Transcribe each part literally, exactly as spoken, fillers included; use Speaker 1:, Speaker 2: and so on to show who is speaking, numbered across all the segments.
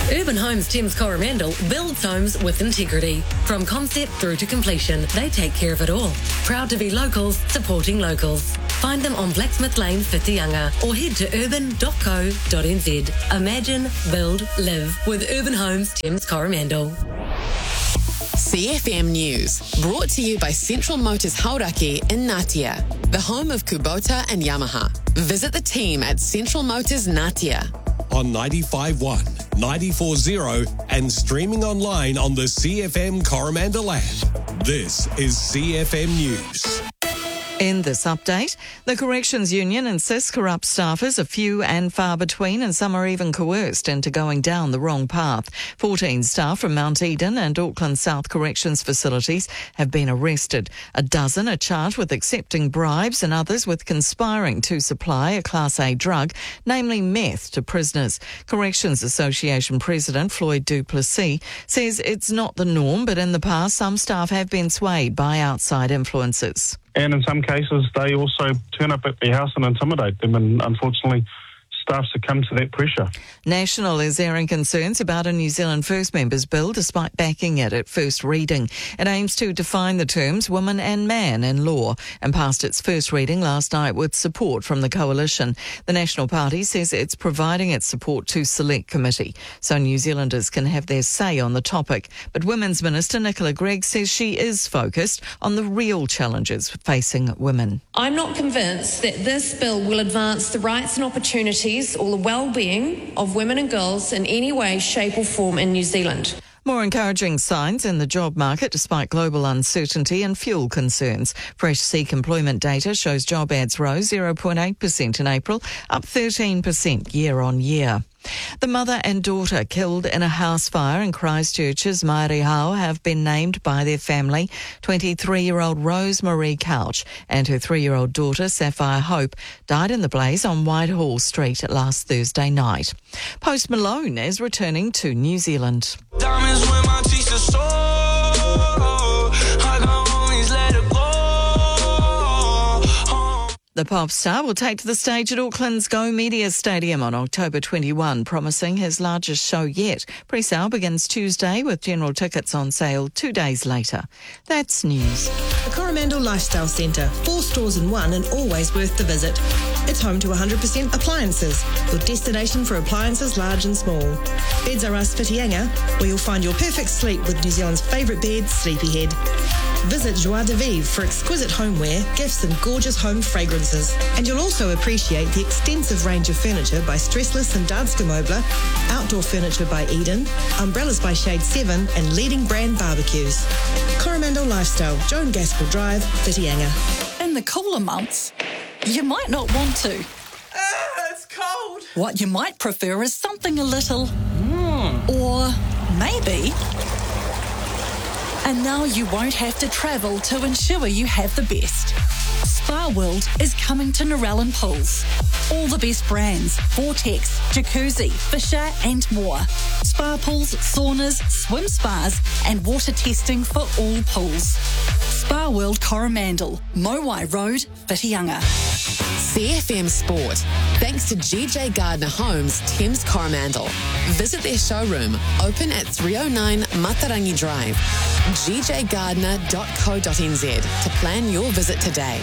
Speaker 1: Urban Homes Thames Coromandel builds homes with integrity. From concept through to completion, they take care of it all. Proud to be locals, supporting locals. Find them on Blacksmith Lane, Whitianga, or head to urban dot co dot n z. Imagine, build, live with Urban Homes Thames Coromandel.
Speaker 2: C F M News, brought to you by Central Motors Hauraki in Ngatea, the home of Kubota and Yamaha. Visit the team at Central Motors Ngatea.
Speaker 3: On ninety-five point one, ninety-four point zero and streaming online on the C F M Coromandel app. This is C F M News.
Speaker 4: In this update, the Corrections Union insists corrupt staffers are few and far between, and some are even coerced into going down the wrong path. fourteen staff from Mount Eden and Auckland South Corrections facilities have been arrested. A dozen are charged with accepting bribes and others with conspiring to supply a Class A drug, namely meth, to prisoners. Corrections Association President Floyd du Plessis says it's not the norm, but in the past some staff have been swayed by outside influences.
Speaker 5: And in some cases, they also turn up at their house and intimidate them, and unfortunately, staff succumb to that pressure.
Speaker 4: National is airing concerns about a New Zealand First Members Bill despite backing it at first reading. It aims to define the terms woman and man in law and passed its first reading last night with support from the coalition. The National Party says it's providing its support to Select Committee so New Zealanders can have their say on the topic. But Women's Minister Nicola Gregg says she is focused on the real challenges facing women.
Speaker 6: I'm not convinced that this bill will advance the rights and opportunities or the well-being of women and girls in any way, shape or form in New Zealand.
Speaker 4: More encouraging signs in the job market despite global uncertainty and fuel concerns. Fresh Seek employment data shows job ads rose zero point eight percent in April, up thirteen percent year on year. The mother and daughter killed in a house fire in Christchurch's Mairehau have been named by their family. twenty-three-year-old Rose Marie Couch and her three-year-old daughter Sapphire Hope died in the blaze on Whitehall Street last Thursday night. Post Malone is returning to New Zealand.
Speaker 7: Diamonds when my teacher sold, I can always let it go.
Speaker 4: The pop star will take to the stage at Auckland's Go Media Stadium on October twenty-first, promising his largest show yet. Pre-sale begins Tuesday with general tickets on sale two days later. That's news.
Speaker 8: The Coromandel Lifestyle Centre, four stores in one and always worth the visit. It's home to one hundred percent appliances, your destination for appliances large and small. Beds R Us Whitianga, where you'll find your perfect sleep with New Zealand's favourite bed, Sleepyhead. Visit Joie de Vivre for exquisite homeware, gifts and gorgeous home fragrances. And you'll also appreciate the extensive range of furniture by Stressless and Danske Möbler, outdoor furniture by Eden, umbrellas by Shade seven and leading brand barbecues. Coromandel Lifestyle, Joan Gaskell Drive, Whitianga.
Speaker 9: In the cooler months, you might not want to.
Speaker 7: Uh, it's cold.
Speaker 9: What you might prefer is something a little...
Speaker 7: Mm.
Speaker 9: Or maybe... And now you won't have to travel to ensure you have the best. Spa World is coming to Narellan Pools. All the best brands, Vortex, Jacuzzi, Fisher and more. Spa pools, saunas, swim spas and water testing for all pools. Spa World Coromandel, Mowai Road, Whitianga.
Speaker 2: C F M Sport, thanks to G J Gardner Homes, Thames Coromandel. Visit their showroom, open at three oh nine Matarangi Drive, g j gardner dot co dot n z to plan your visit today.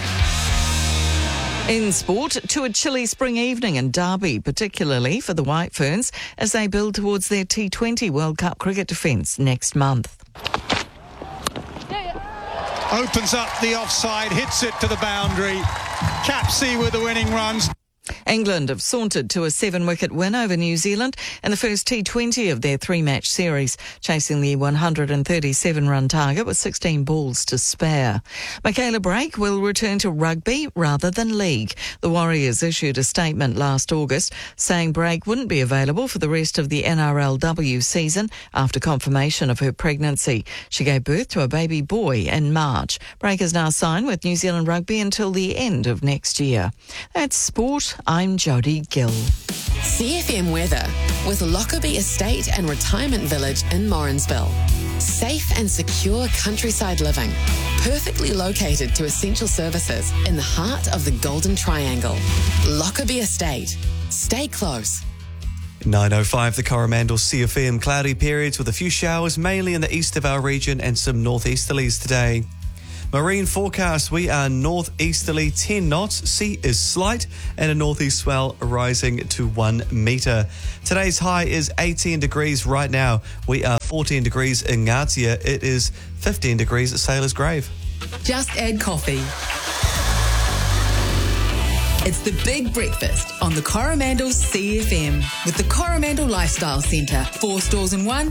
Speaker 4: In sport, to a chilly spring evening in Derby, particularly for the White Ferns, as they build towards their T twenty World Cup cricket defence next month.
Speaker 10: Opens up the offside, hits it to the boundary. Capsey with the winning runs.
Speaker 4: England have sauntered to a seven-wicket win over New Zealand in the first T twenty of their three-match series, chasing the one hundred thirty-seven run target with sixteen balls to spare. Michaela Brake will return to rugby rather than league. The Warriors issued a statement last August saying Brake wouldn't be available for the rest of the N R L W season after confirmation of her pregnancy. She gave birth to a baby boy in March. Brake is now signed with New Zealand Rugby until the end of next year. That's sport. I'm Jodie Gill.
Speaker 2: C F M weather with Lockerbie Estate and Retirement Village in Morrinsville. Safe and secure countryside living, perfectly located to essential services in the heart of the Golden Triangle. Lockerbie Estate. Stay close.
Speaker 11: nine oh five, the Coromandel C F M. Cloudy periods with a few showers, mainly in the east of our region, and some northeasterlies today. Marine forecast, we are northeasterly ten knots, sea is slight, and a northeast swell rising to one metre. Today's high is eighteen degrees right now. We are fourteen degrees in Ngatia. It is fifteen degrees at Sailor's Grave.
Speaker 2: Just add coffee. It's the Big Breakfast on the Coromandel C F M with the Coromandel Lifestyle Centre. Four stores in one